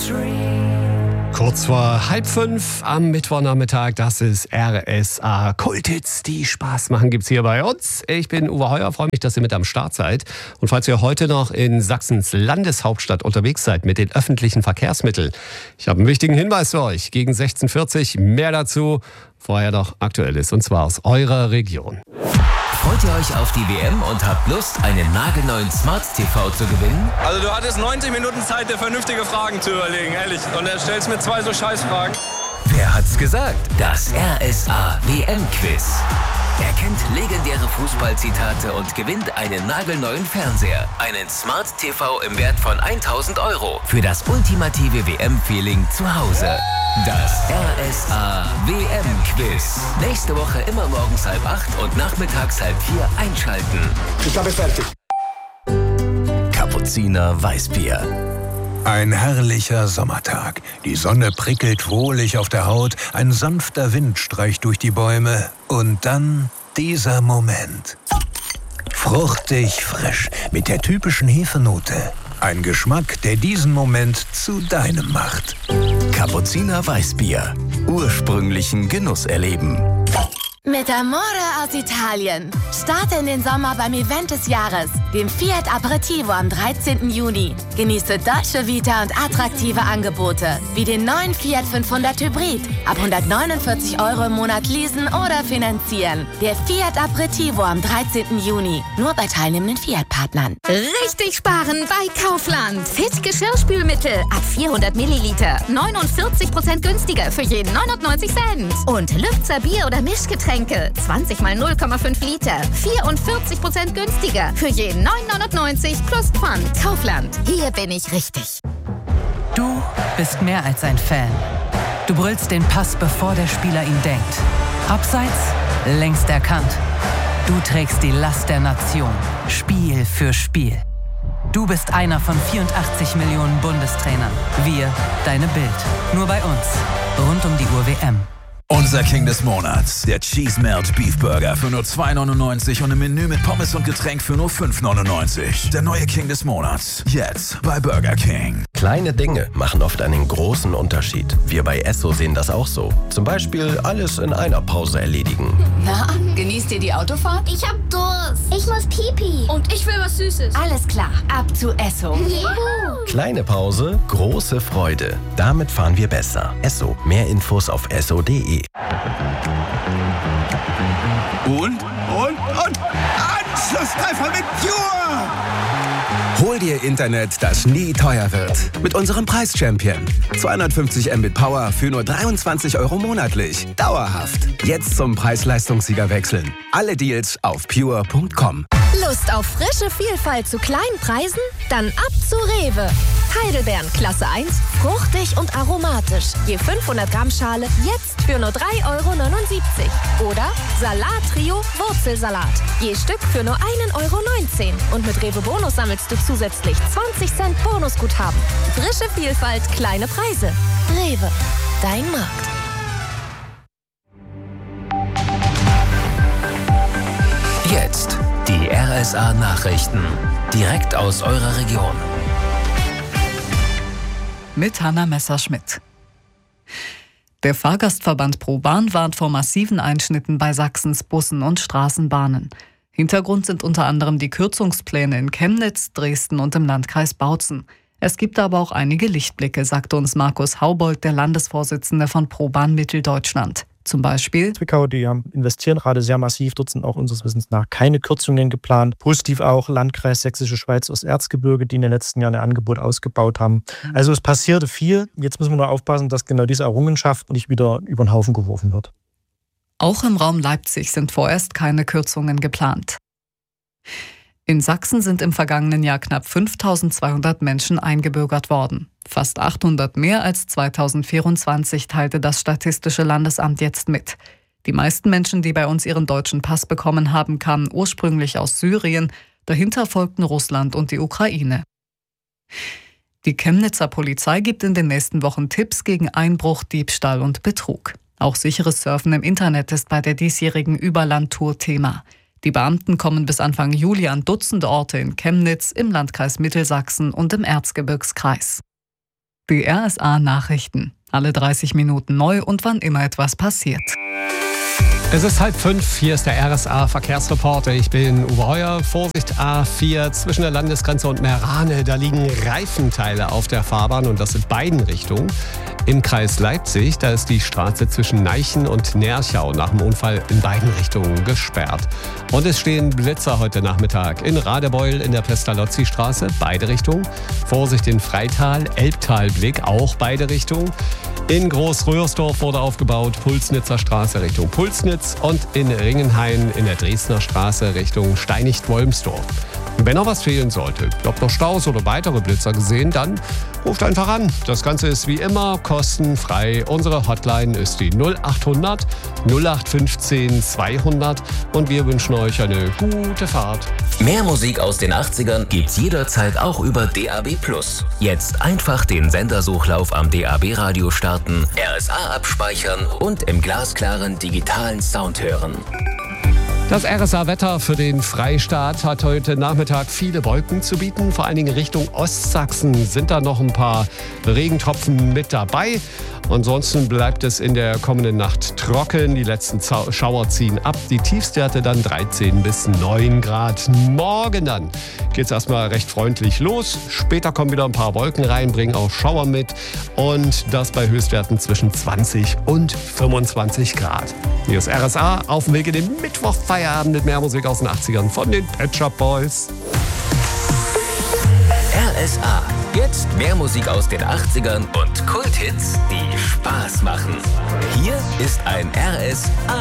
Kurz vor 4:30 am Mittwochnachmittag, das ist RSA Kulthits, die Spaß machen, gibt's hier bei uns. Ich bin Uwe Heuer, freue mich, dass ihr mit am Start seid. Und falls ihr heute noch in Sachsens Landeshauptstadt unterwegs seid mit den öffentlichen Verkehrsmitteln, ich habe einen wichtigen Hinweis für euch. Gegen 16:40 mehr dazu, vorher noch Aktuelles, und zwar aus eurer Region. Freut ihr euch auf die WM und habt Lust, einen nagelneuen Smart TV zu gewinnen? Also du hattest 90 Minuten Zeit, dir vernünftige Fragen zu überlegen, ehrlich. Und er stellst mir 2 so Scheißfragen. Wer hat's gesagt? Das RSA WM-Quiz. Er kennt legendäre Fußballzitate und gewinnt einen nagelneuen Fernseher. Einen Smart TV im Wert von 1.000 € für das ultimative WM-Feeling zu Hause. Das RSA WM-Quiz. Nächste Woche immer morgens 7:30 und nachmittags 3:30 einschalten. Ich habe fertig. Kapuziner Weißbier. Ein herrlicher Sommertag. Die Sonne prickelt wohlig auf der Haut, ein sanfter Wind streicht durch die Bäume und dann dieser Moment. Fruchtig frisch, mit der typischen Hefenote. Ein Geschmack, der diesen Moment zu deinem macht. Kapuziner Weißbier. Ursprünglichen Genuss erleben. Mit Amore aus Italien. Starte in den Sommer beim Event des Jahres, dem Fiat Aperitivo am 13. Juni. Genieße Dolce Vita und attraktive Angebote, wie den neuen Fiat 500 Hybrid. Ab 149 € im Monat leasen oder finanzieren. Der Fiat Aperitivo am 13. Juni. Nur bei teilnehmenden Fiat-Partnern. Richtig sparen bei Kaufland. Fit Geschirrspülmittel ab 400 Milliliter. 49% günstiger für jeden 99 Cent. Und Lübzer Bier oder Mischgetränke 20 mal 0,5 Liter. 44% günstiger für jeden 9,99 plus Pfand. Kaufland. Hier bin ich richtig. Du bist mehr als ein Fan. Du brüllst den Pass, bevor der Spieler ihn denkt. Abseits, längst erkannt. Du trägst die Last der Nation. Spiel für Spiel. Du bist einer von 84 Millionen Bundestrainern. Wir, deine Bild. Nur bei uns. Rund um die Uhr WM. Unser King des Monats, der Cheese Melt Beef Burger für nur 2,99 € und im Menü mit Pommes und Getränk für nur 5,99 €. Der neue King des Monats, jetzt bei Burger King. Kleine Dinge machen oft einen großen Unterschied. Wir bei Esso sehen das auch so. Zum Beispiel alles in einer Pause erledigen. Na, genießt ihr die Autofahrt? Ich hab Durst. Ich muss Pipi. Und ich will was Süßes. Alles klar, ab zu Esso. Kleine Pause, große Freude. Damit fahren wir besser. Esso. Mehr Infos auf esso.de. Und Anschlusstreffer mit Pure! Hol dir Internet, das nie teuer wird. Mit unserem Preis-Champion. 250 Mbit Power für nur 23 € monatlich. Dauerhaft. Jetzt zum Preis-Leistungssieger wechseln. Alle Deals auf pure.com. Lust auf frische Vielfalt zu kleinen Preisen? Dann ab zu Rewe. Heidelbeeren Klasse 1, fruchtig und aromatisch. Je 500 Gramm Schale jetzt für nur 3,79 €. Oder Salat-Trio Wurzelsalat. Je Stück für nur 1,19 €. Und mit Rewe Bonus sammelst du zusätzlich 20 Cent Bonusguthaben. Frische Vielfalt, kleine Preise. Rewe, dein Markt. Jetzt die RSA Nachrichten. Direkt aus eurer Region. Mit Hanna Messerschmidt. Der Fahrgastverband ProBahn warnt vor massiven Einschnitten bei Sachsens Bussen und Straßenbahnen. Hintergrund sind unter anderem die Kürzungspläne in Chemnitz, Dresden und im Landkreis Bautzen. Es gibt aber auch einige Lichtblicke, sagte uns Markus Haubold, der Landesvorsitzende von ProBahn Mitteldeutschland. Zum Beispiel Zwickau, die investieren gerade sehr massiv. Dort sind auch unseres Wissens nach keine Kürzungen geplant. Positiv auch Landkreis Sächsische Schweiz aus Erzgebirge, die in den letzten Jahren ein Angebot ausgebaut haben. Also es passierte viel. Jetzt müssen wir nur aufpassen, dass genau diese Errungenschaft nicht wieder über den Haufen geworfen wird. Auch im Raum Leipzig sind vorerst keine Kürzungen geplant. In Sachsen sind im vergangenen Jahr knapp 5.200 Menschen eingebürgert worden. Fast 800 mehr als 2024, teilte das Statistische Landesamt jetzt mit. Die meisten Menschen, die bei uns ihren deutschen Pass bekommen haben, kamen ursprünglich aus Syrien. Dahinter folgten Russland und die Ukraine. Die Chemnitzer Polizei gibt in den nächsten Wochen Tipps gegen Einbruch, Diebstahl und Betrug. Auch sicheres Surfen im Internet ist bei der diesjährigen Überland-Tour Thema. Die Beamten kommen bis Anfang Juli an Dutzende Orte in Chemnitz, im Landkreis Mittelsachsen und im Erzgebirgskreis. Die RSA-Nachrichten. Alle 30 Minuten neu und wann immer etwas passiert. Es ist 4:30, hier ist der RSA-Verkehrsreporter. Ich bin Uwe Heuer. Vorsicht A4 zwischen der Landesgrenze und Meerane. Da liegen Reifenteile auf der Fahrbahn und das in beiden Richtungen. Im Kreis Leipzig, da ist die Straße zwischen Neichen und Nerchau nach dem Unfall in beiden Richtungen gesperrt. Und es stehen Blitzer heute Nachmittag in Radebeul in der Pestalozzi-Straße, beide Richtungen. Vorsicht in Freital, Elbtalblick, auch beide Richtungen. In Großröhrsdorf wurde aufgebaut, Pulsnitzer Straße Richtung Pulsnitz und in Ringenhain in der Dresdner Straße Richtung Steinigt-Wolmsdorf. Wenn noch was fehlen sollte, habt noch Staus oder weitere Blitzer gesehen, dann ruft einfach an. Das Ganze ist wie immer kostenfrei. Unsere Hotline ist die 0800 0815 200 und wir wünschen euch eine gute Fahrt. Mehr Musik aus den 80ern gibt's jederzeit auch über DAB+. Jetzt einfach den Sendersuchlauf am DAB-Radio starten, RSA abspeichern und im glasklaren digitalen Sound hören. Das RSA-Wetter für den Freistaat hat heute Nachmittag viele Wolken zu bieten. Vor allen Dingen Richtung Ostsachsen sind da noch ein paar Regentropfen mit dabei. Ansonsten bleibt es in der kommenden Nacht trocken. Die letzten Schauer ziehen ab. Die Tiefstwerte dann 13 bis 9 Grad. Morgen dann geht es erstmal recht freundlich los. Später kommen wieder ein paar Wolken rein, bringen auch Schauer mit. Und das bei Höchstwerten zwischen 20 und 25 Grad. Hier ist RSA auf dem Weg in den Mittwochfeierabend mit mehr Musik aus den 80ern von den Pet Shop Boys. RSA. Jetzt mehr Musik aus den 80ern und Kulthits, die Spaß machen. Hier ist ein RSA